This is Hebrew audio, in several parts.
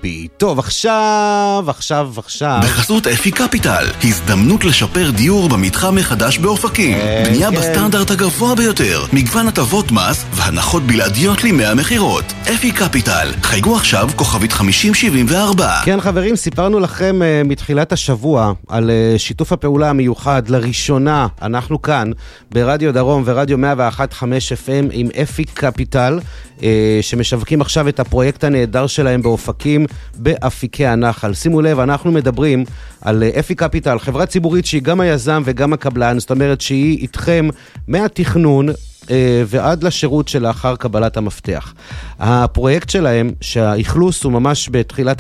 ליבי. טוב, עכשיו. בחסות אפי קפיטל, הזדמנות לשפר דיור במתחם מחדש באופקים. בנייה בסטנדרט הגבוה ביותר, מגוון הטבות מס והנחות בלעדיות לימי המחירות. אפי קפיטל, חייגו עכשיו כוכבית 5074. כן חברים, סיפרנו לכם מתחילת השבוע על שיתוף הפעולה המיוחד לראשונה, אנחנו כאן ברדיו דרום ורדיו 101.5 FM עם אפי קפיטל, שמשווקים עכשיו את הפרויקט הנהדר שלהם באופקים באפיקי הנחל. שימו לב, אנחנו מדברים על אפי קפיטל, חברה ציבורית שהיא גם היזם וגם הקבלן, זאת אומרת שהיא איתכם מהתכנון ועד לשירות שלאחר קבלת המפתח. הפרויקט שלהם, שהאכלוס הוא ממש בתחילת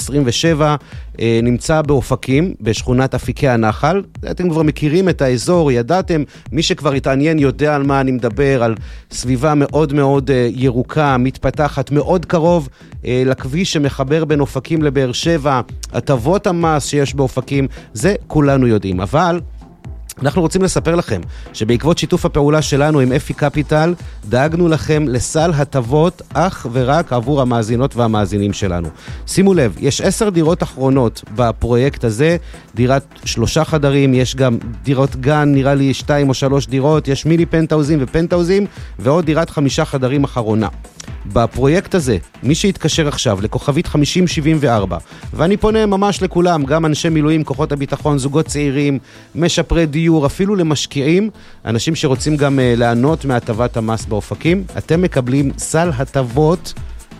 2027, נמצא באופקים, בשכונת אפיקי הנחל. אתם כבר מכירים את האזור, ידעתם, מי שכבר התעניין יודע על מה אני מדבר, על סביבה מאוד מאוד ירוקה, מתפתחת, מאוד קרוב לכביש שמחבר בין אופקים לבאר שבע, הטבות המס שיש באופקים, זה כולנו יודעים. אבל אנחנו רוצים לספר לכם שבעקבות שיתוף הפעולה שלנו עם אפי קפיטל, דאגנו לכם לסל הטבות אך ורק עבור המאזינות והמאזינים שלנו. שימו לב, יש 10 דירות אחרונות בפרויקט הזה, דירת 3 חדרים, יש גם דירות גן, נראה לי 2 או 3 דירות, יש מיני פנטאוזים ופנטאוזים, ועוד דירת 5 חדרים אחרונה. בפרויקט הזה, מי שיתקשר עכשיו לכוכבית 5074, ואני פונה ממש לכולם, גם אנשי מילואים, כוחות הביטחון, זוגות צעירים, משפרי דיור, אפילו למשקיעים, אנשים שרוצים גם לענות מהטבת המס באופקים, אתם מקבלים סל הטבות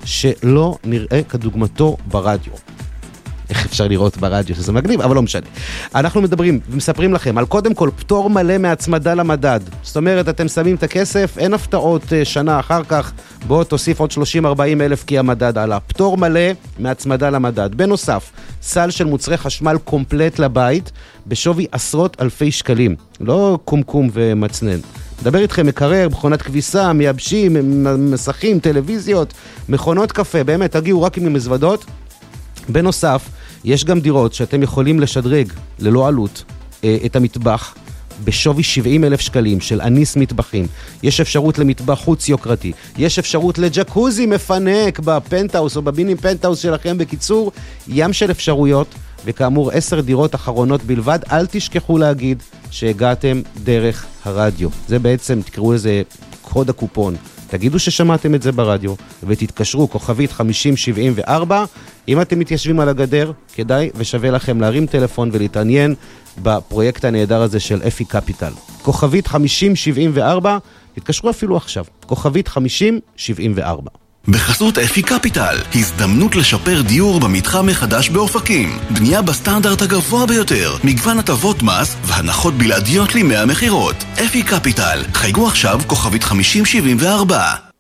שלא נראה כדוגמתו ברדיו. איך אפשר לראות ברדיו שזה מגניב, אבל לא משנה. אנחנו מדברים ומספרים לכם על קודם כל פטור מלא מהצמדה למדד. זאת אומרת, אתם שמים את הכסף, אין הפתעות שנה אחר כך, בוא תוסיף עוד 30-40 אלף כי המדד עלה. פטור מלא מהצמדה למדד. בנוסף, סל של מוצרי חשמל קומפלט לבית, בשווי עשרות אלפי שקלים. לא קומקום ומצנן. מדבר איתכם מקרר, מכונת כביסה, מייבשים, מסכים, טלוויזיות, מכונות קפה, באמת, תגיעו רק עם מזוודות. בנוסף, יש גם דירות שאתם יכולים לשדרג ללא עלות את המטבח בשווי 70,000 שקלים של אניס מטבחים. יש אפשרות למטבח חוץ יוקרתי. יש אפשרות לג'קוזי מפנק בפנטאוס או בביני פנטאוס שלכם. בקיצור, ים של אפשרויות, וכאמור 10 דירות אחרונות בלבד. אל תשכחו להגיד שהגעתם דרך הרדיו. זה בעצם, תקראו לזה קוד הקופון. תגידו ששמעתם את זה ברדיו, ותתקשרו כוכבית 5074. אם אתם מתיישבים על הגדר, כדאי ושווה לכם להרים טלפון ולהתעניין בפרויקט הנהדר הזה של אפי קפיטל. כוכבית 5074, תתקשרו אפילו עכשיו. כוכבית 5074. בחסות אפי קפיטל, הזדמנות לשפר דיור במתחם מחדש באופקים. בנייה בסטנדרט הגבוה ביותר, מגוון הטבות מס והנחות בלעדיות לימי המחירות. אפי קפיטל, חייגו עכשיו כוכבית 5074.